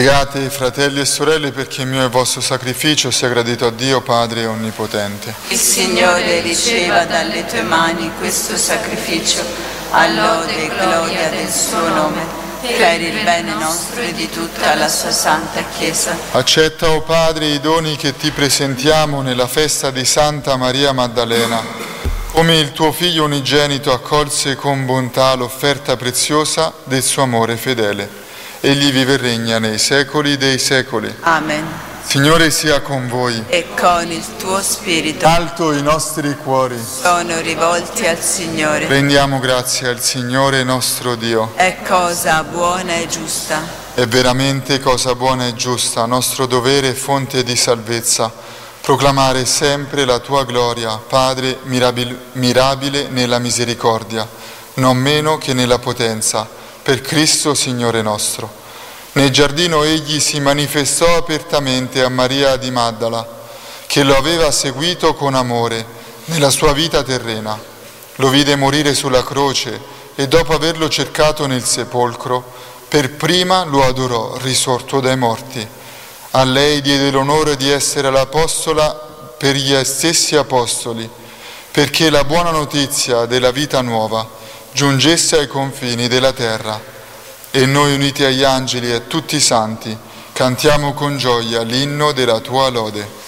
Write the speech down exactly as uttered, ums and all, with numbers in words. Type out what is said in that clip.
Pregate, fratelli e sorelle, perché il mio e il vostro sacrificio sia gradito a Dio Padre Onnipotente. Il Signore riceva dalle tue mani questo sacrificio, a lode e gloria del suo nome, per il bene nostro e di tutta la sua santa Chiesa. Accetta, o Padre, i doni che ti presentiamo nella festa di Santa Maria Maddalena, come il tuo Figlio unigenito accolse con bontà l'offerta preziosa del suo amore fedele. Egli vive e regna nei secoli dei secoli. Amen. Signore sia con voi. E con il tuo spirito. Alto i nostri cuori. Sono rivolti al Signore. Rendiamo grazie al Signore nostro Dio. È cosa buona e giusta. È veramente cosa buona e giusta, nostro dovere e fonte di salvezza, proclamare sempre la tua gloria, Padre mirabil- mirabile nella misericordia, non meno che nella potenza, per Cristo Signore nostro. Nel giardino egli si manifestò apertamente a Maria di Maddala, che lo aveva seguito con amore nella sua vita terrena. Lo vide morire sulla croce e dopo averlo cercato nel sepolcro, per prima lo adorò risorto dai morti. A lei diede l'onore di essere l'apostola per gli stessi apostoli, perché la buona notizia della vita nuova giungesse ai confini della terra. E noi, uniti agli angeli e a tutti i santi, cantiamo con gioia l'inno della tua lode.